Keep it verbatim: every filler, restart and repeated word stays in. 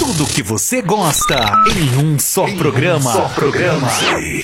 Tudo que você gosta em um só em programa. Um só programa.